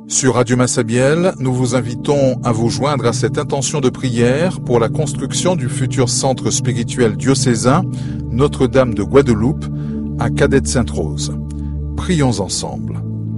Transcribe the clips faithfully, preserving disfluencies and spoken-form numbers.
Sur Radio Massabielle, nous vous invitons à vous joindre à cette intention de prière pour la construction du futur centre spirituel diocésain Notre-Dame de Guadeloupe à Cadette-Sainte-Rose. Prions ensemble.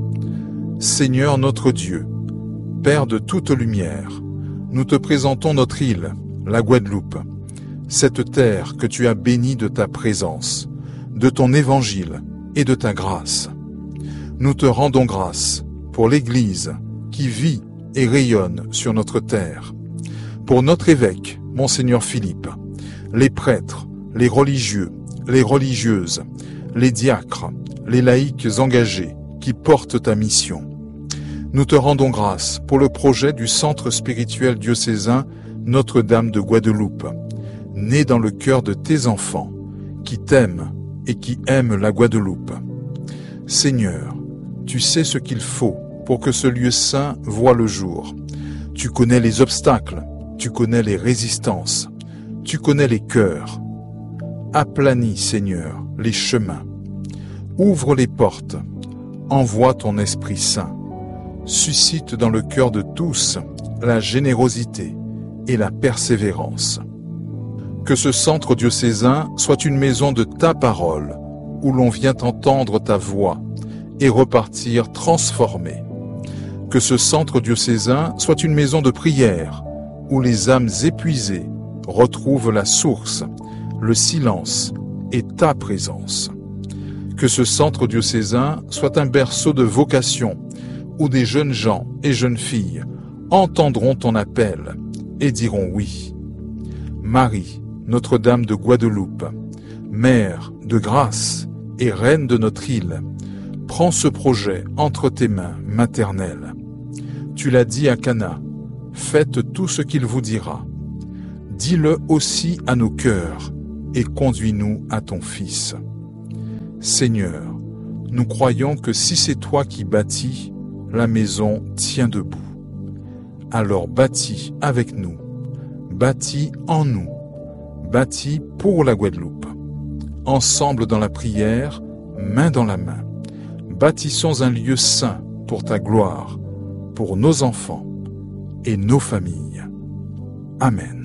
Seigneur notre Dieu, Père de toute lumière, nous te présentons notre île, la Guadeloupe, cette terre que tu as bénie de ta présence, de ton évangile et de ta grâce. Nous te rendons grâce pour l'Église qui vit et rayonne sur notre terre, pour notre évêque, Monseigneur Philippe, les prêtres, les religieux, les religieuses, les diacres, les laïcs engagés qui portent ta mission. Nous te rendons grâce pour le projet du centre spirituel diocésain Notre-Dame de Guadeloupe, né dans le cœur de tes enfants, qui t'aiment et qui aiment la Guadeloupe. Seigneur, tu sais ce qu'il faut pour que ce lieu saint voie le jour. Tu connais les obstacles, tu connais les résistances, tu connais les cœurs. Aplanis, Seigneur, les chemins. Ouvre les portes, envoie ton Esprit Saint. Suscite dans le cœur de tous la générosité et la persévérance. Que ce centre diocésain soit une maison de ta parole, où l'on vient entendre ta voix et repartir transformé. Que ce centre diocésain soit une maison de prière, où les âmes épuisées retrouvent la source, le silence et ta présence. Que ce centre diocésain soit un berceau de vocation, où des jeunes gens et jeunes filles entendront ton appel et diront oui. Marie, Notre-Dame de Guadeloupe, Mère de grâce et Reine de notre île, prends ce projet entre tes mains maternelles. Tu l'as dit à Cana, faites tout ce qu'il vous dira. Dis-le aussi à nos cœurs et conduis-nous à ton Fils. Seigneur, nous croyons que si c'est toi qui bâtis, la maison tient debout. Alors bâtis avec nous, bâtis en nous, bâtis pour la Guadeloupe. Ensemble dans la prière, main dans la main, bâtissons un lieu saint pour ta gloire, pour nos enfants et nos familles. Amen.